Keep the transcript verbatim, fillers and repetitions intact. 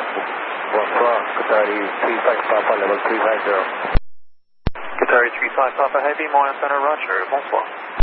Bonsoir, Qatari three five Papa, level three five zero. Qatari three five Papa Heavy, Moyen Center, Roger, bonsoir.